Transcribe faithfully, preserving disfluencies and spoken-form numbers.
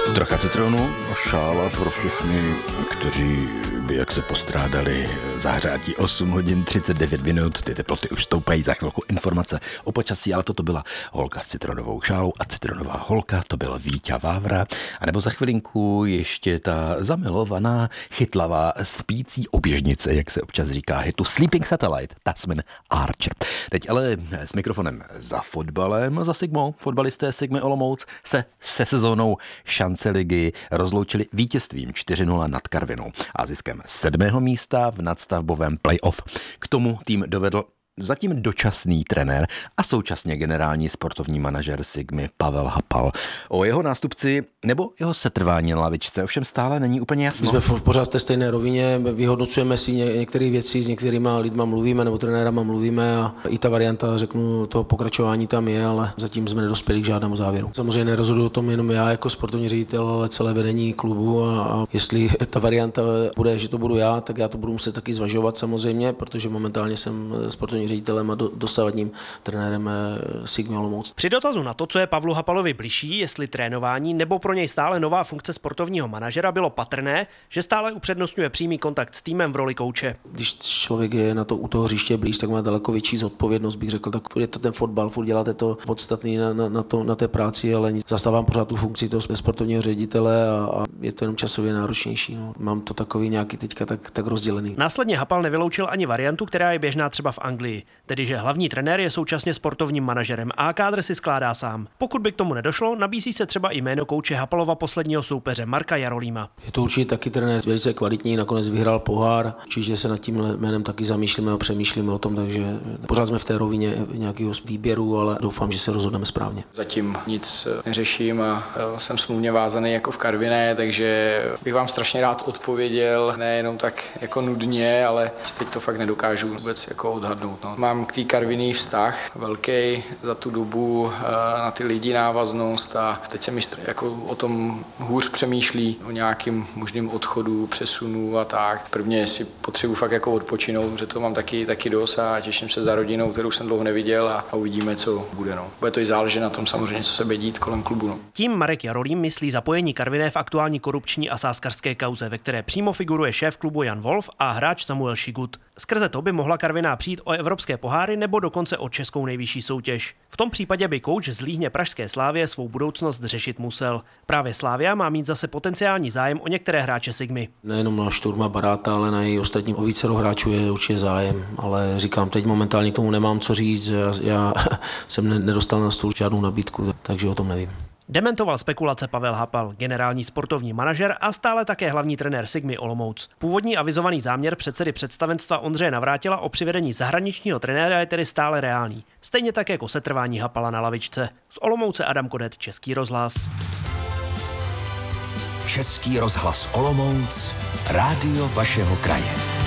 Trocha citronu a šála pro všechny, kteří by jak se postrádali zahřátí osm hodin třicet devět minut. Ty teploty už stoupají, za chvilku informace o počasí, ale toto byla holka s citronovou šálou a citronová holka, to byl Víťa Vávra. A nebo za chvilinku ještě ta zamilovaná, chytlavá, spící oběžnice, jak se občas říká, hitu Sleeping Satellite, Tasman Archer. Teď ale s mikrofonem za fotbalem, za Sigmou. Fotbalisté Sigmy Olomouc se se sezónou šance ligy rozloučili vítězstvím čtyři nula nad Karvinou a ziskem sedmého místa v nadstavbovém playoff. K tomu tým dovedl zatím dočasný trenér a současně generální sportovní manažer Sigmy Pavel Hapal. O jeho nástupci nebo jeho setrvání na lavičce ovšem stále není úplně jasno. My jsme pořád v té stejné rovině, vyhodnocujeme si ně, některé věci, s některýma lidma mluvíme nebo trenérama mluvíme a i ta varianta, řeknu, toho pokračování tam je, ale zatím jsme nedospěli k žádnému závěru. Samozřejmě nerozhoduji o tom jenom já jako sportovní ředitel, ale celé vedení klubu a, a jestli ta varianta bude, že to budu já, tak já to budu muset taky zvažovat samozřejmě, protože momentálně jsem sportovní ředitelem a do, dosavadním trenérem Sigmy Olomouc. Při dotazu na to, co je Pavlu Hapalovi bližší, jestli trénování nebo pro něj stále nová funkce sportovního manažera, bylo patrné, že stále upřednostňuje přímý kontakt s týmem v roli kouče. Když člověk je na to u toho hřiště blíž, tak má daleko větší zodpovědnost, bych řekl, tak je to ten fotbal, furt děláte to podstatný na, na, na, to, na té práci, ale zastávám pořád tu funkci toho sportovního ředitele a, a je to jenom časově náročnější. No. Mám to takový nějaký teďka tak, tak rozdělený. Následně Hapal nevyloučil ani variantu, která je běžná třeba v Anglii, tedy že hlavní trenér je současně sportovním manažerem a kádr si skládá sám. Pokud by k tomu nedošlo, nabízí se třeba i jméno kouče Hapalova posledního soupeře Marka Jarolíma. Je to určitě taky trenér velice kvalitní, nakonec vyhrál pohár, určitě se nad tím jménem taky zamýšlíme a přemýšlíme o tom, takže pořád jsme v té rovině nějakého výběru, ale doufám, že se rozhodneme správně. Zatím nic neřeším a jsem smluvně vázaný jako v Karviné, takže bych vám strašně rád odpověděl, nejenom tak jako nudně, ale teď to fakt nedokážu vůbec jako odhadnout. No. Mám k té Karviný vztah velký za tu dobu, na ty lidi návaznost a teď se mi jako o tom hůř přemýšlí, o nějakým možným odchodu, přesunu a tak. Prvně si potřebuji fakt jako odpočinout, že to mám taky, taky dost a těším se za rodinou, kterou jsem dlouho neviděl a, a uvidíme, co bude. No. Bude to i záležet na tom samozřejmě, co se bude dít kolem klubu. No. Tím Marek Jarolím myslí zapojení Karviné v aktuální korupční a sázkařské kauze, ve které přímo figuruje šéf klubu Jan Wolf a hráč Samuel Šigut. Skrze to by mohla Karviná přijít o evropské poháry nebo dokonce o českou nejvyšší soutěž. V tom případě by kouč z Líhně pražské Slávie svou budoucnost řešit musel. Právě Slávia má mít zase potenciální zájem o některé hráče Sigmy. Nejenom na Šturma Baráta, ale na i ostatní o vícero hráčů je určitě zájem, ale říkám, teď momentálně k tomu nemám co říct, já, já jsem nedostal na stůl žádnou nabídku, takže o tom nevím. Dementoval spekulace Pavel Hapal, generální sportovní manažer a stále také hlavní trenér Sigmy Olomouc. Původní avizovaný záměr předsedy představenstva Ondřeje Navrátila o přivedení zahraničního trenéra je tedy stále reálný. Stejně tak jako setrvání Hapala na lavičce. Z Olomouce Adam Kodet, Český rozhlas. Český rozhlas Olomouc, rádio vašeho kraje.